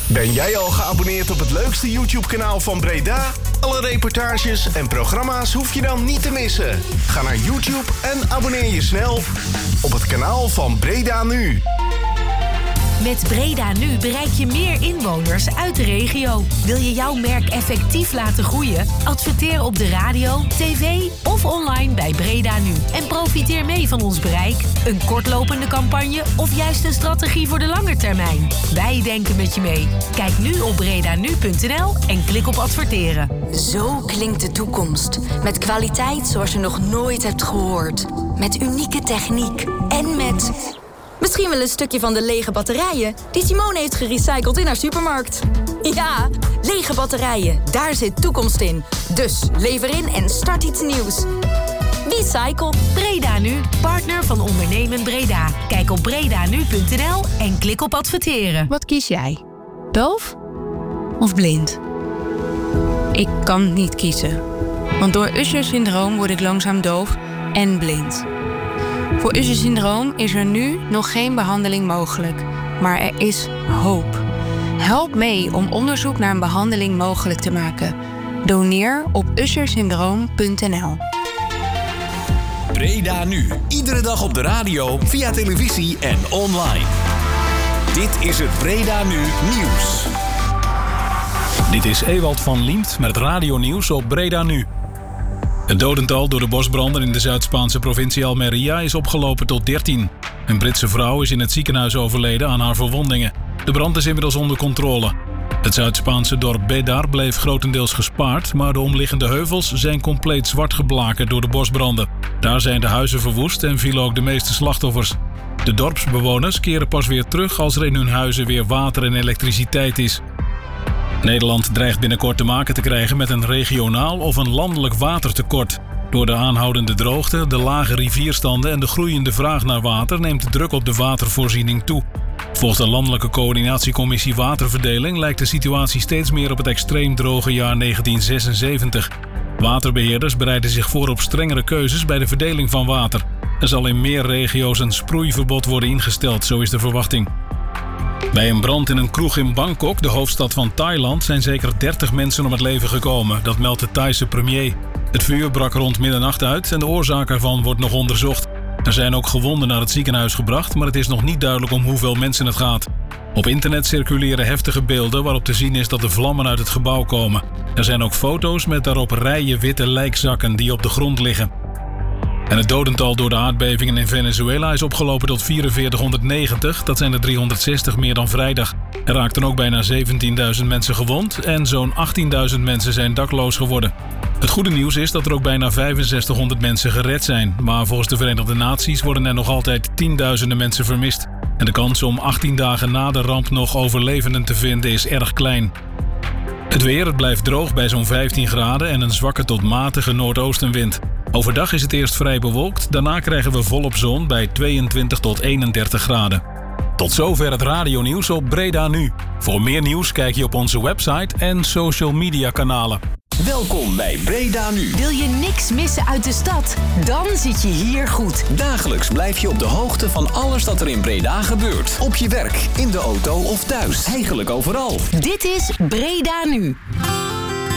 Ben jij al geabonneerd op het leukste YouTube-kanaal van Breda? Alle reportages en programma's hoef je dan niet te missen. Ga naar YouTube en abonneer je snel op het kanaal van Breda Nu. Met Breda Nu bereik je meer inwoners uit de regio. Wil je jouw merk effectief laten groeien? Adverteer op de radio, tv of online bij Breda Nu. En profiteer mee van ons bereik, een kortlopende campagne of juist een strategie voor de lange termijn. Wij denken met je mee. Kijk nu op bredanu.nl en klik op adverteren. Zo klinkt de toekomst. Met kwaliteit zoals je nog nooit hebt gehoord. Met unieke techniek en met... misschien wel een stukje van de lege batterijen die Simone heeft gerecycled in haar supermarkt. Ja, lege batterijen, daar zit toekomst in. Dus lever in en start iets nieuws. Recycle. Breda Nu, partner van Ondernemen Breda. Kijk op bredanu.nl en klik op adverteren. Wat kies jij? Doof of blind? Ik kan niet kiezen. Want door Usher-syndroom word ik langzaam doof en blind. Voor Usher-syndroom is er nu nog geen behandeling mogelijk. Maar er is hoop. Help mee om onderzoek naar een behandeling mogelijk te maken. Doneer op ushersyndroom.nl. Breda Nu. Iedere dag op de radio, via televisie en online. Dit is het Breda Nu nieuws. Dit is Ewald van Liemt met het radionieuws op Breda Nu. Het dodental door de bosbranden in de Zuid-Spaanse provincie Almería is opgelopen tot 13. Een Britse vrouw is in het ziekenhuis overleden aan haar verwondingen. De brand is inmiddels onder controle. Het Zuid-Spaanse dorp Bédar bleef grotendeels gespaard, maar de omliggende heuvels zijn compleet zwart geblakerd door de bosbranden. Daar zijn de huizen verwoest en vielen ook de meeste slachtoffers. De dorpsbewoners keren pas weer terug als er in hun huizen weer water en elektriciteit is. Nederland dreigt binnenkort te maken te krijgen met een regionaal of een landelijk watertekort. Door de aanhoudende droogte, de lage rivierstanden en de groeiende vraag naar water neemt de druk op de watervoorziening toe. Volgens de Landelijke Coördinatiecommissie Waterverdeling lijkt de situatie steeds meer op het extreem droge jaar 1976. Waterbeheerders bereiden zich voor op strengere keuzes bij de verdeling van water. Er zal in meer regio's een sproeiverbod worden ingesteld, zo is de verwachting. Bij een brand in een kroeg in Bangkok, de hoofdstad van Thailand, zijn zeker 30 mensen om het leven gekomen. Dat meldt de Thaise premier. Het vuur brak rond middernacht uit en de oorzaak ervan wordt nog onderzocht. Er zijn ook gewonden naar het ziekenhuis gebracht, maar het is nog niet duidelijk om hoeveel mensen het gaat. Op internet circuleren heftige beelden waarop te zien is dat de vlammen uit het gebouw komen. Er zijn ook foto's met daarop rijen witte lijkzakken die op de grond liggen. En het dodental door de aardbevingen in Venezuela is opgelopen tot 4490. Dat zijn er 360 meer dan vrijdag. Er raakten ook bijna 17.000 mensen gewond en zo'n 18.000 mensen zijn dakloos geworden. Het goede nieuws is dat er ook bijna 6500 mensen gered zijn. Maar volgens de Verenigde Naties worden er nog altijd tienduizenden mensen vermist. En de kans om 18 dagen na de ramp nog overlevenden te vinden is erg klein. Het weer, het blijft droog bij zo'n 15 graden en een zwakke tot matige noordoostenwind. Overdag is het eerst vrij bewolkt, daarna krijgen we volop zon bij 22 tot 31 graden. Tot zover het radionieuws op Breda Nu. Voor meer nieuws kijk je op onze website en social media kanalen. Welkom bij Breda Nu. Wil je niks missen uit de stad? Dan zit je hier goed. Dagelijks blijf je op de hoogte van alles dat er in Breda gebeurt. Op je werk, in de auto of thuis. Eigenlijk overal. Dit is Breda Nu.